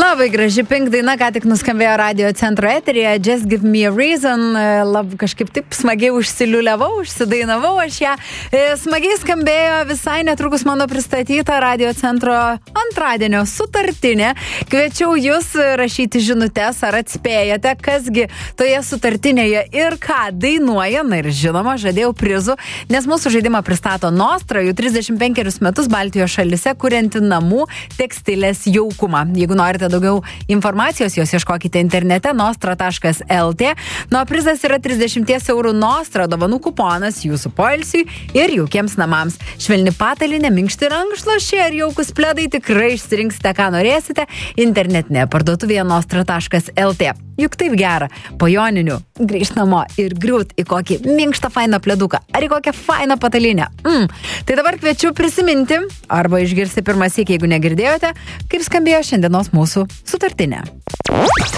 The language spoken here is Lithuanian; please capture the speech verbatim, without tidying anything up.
Labai graži Pink daina, ką tik nuskambėjo radio centro eteryje, Just Give Me a Reason, lab, kažkaip taip smagiai užsiliuliavau, užsidainavau aš ją. Smagiai skambėjo visai netrukus mano pristatyta radio centro antradienio sutartinė. Kviečiau jūs rašyti žinutes, ar atspėjate, kasgi toje sutartinėje ir ką dainuoja, na ir žinoma, žadėjau prizų, nes mūsų žaidimą pristato Nostra, jau trisdešimt penkerius metus Baltijos šalyse kurianti namų tekstilės jaukumą. Jeigu norite daugiau informacijos, jos ieškokite internete nostra taškas el tė. Nu, prizas yra trisdešimt eurų Nostra dovanų kuponas jūsų poilsiui ir jaukiems namams. Švelni patalynė, minkšti rankšluosčiai ar jaukus pledai, tikrai išsirinksite, ką norėsite internetinėje parduotuvėje nostra taškas el tė. Juk taip gera po joninių grįžt namo ir griūt į kokį minkštą fainą pleduką ar į kokią fainą patalynę. Mm. Tai dabar kviečiu prisiminti arba išgirsti pirmąsyk, jeigu negirdėjote, kaip skambėjo šiandienos mūsų sutartinė.